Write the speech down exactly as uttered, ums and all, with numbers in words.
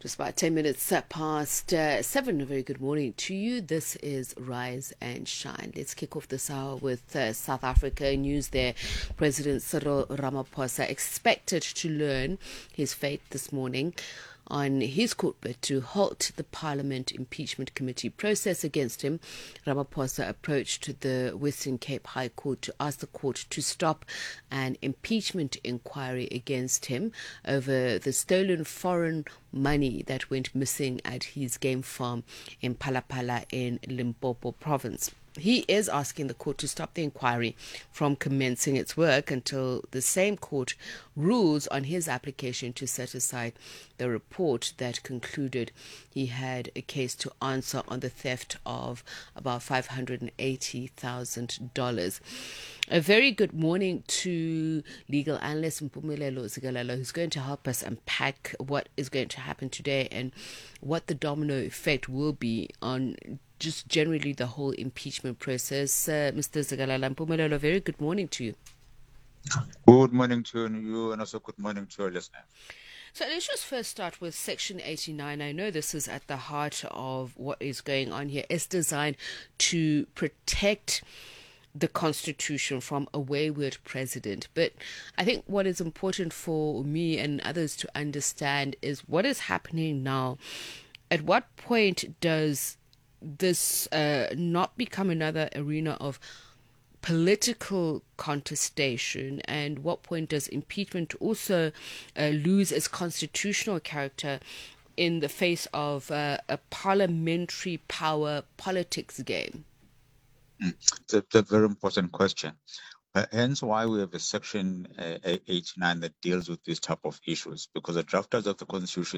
Just about ten minutes uh, past uh, seven. A very good morning to you. This is Rise and Shine. Let's kick off this hour with uh, South Africa news there. President Cyril Ramaphosa expected to learn his fate this morning on his court bid to halt the Parliament Impeachment Committee process against him. Ramaphosa approached the Western Cape High Court to ask the court to stop an impeachment inquiry against him over the stolen foreign money that went missing at his game farm in Palapala in Limpopo province. He is asking the court to stop the inquiry from commencing its work until the same court rules on his application to set aside the report that concluded he had a case to answer on the theft of about five hundred eighty thousand dollars. A very good morning to legal analyst Mpumelelo Zikalala, who's going to help us unpack what is going to happen today and what the domino effect will be on just generally the whole impeachment process. Uh, Mister Zikalala, Mpumelelo, very good morning to you. Good morning to you and also good morning to your listeners. So let's just first start with Section eighty-nine. I know this is at the heart of what is going on here. It's designed to protect the Constitution from a wayward president. But I think what is important for me and others to understand is what is happening now. At what point does this uh, not become another arena of political contestation, and what point does impeachment also uh, lose its constitutional character in the face of uh, a parliamentary power politics game? Mm. It's, a, it's a very important question. Uh, hence why we have a section uh, eighty-nine that deals with this type of issues, because the drafters of the Constitution